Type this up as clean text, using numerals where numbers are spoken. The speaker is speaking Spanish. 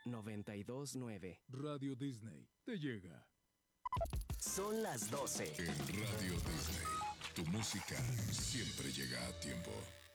92.9. Radio Disney te llega. Son las 12. En Radio Disney, tu música siempre llega a tiempo.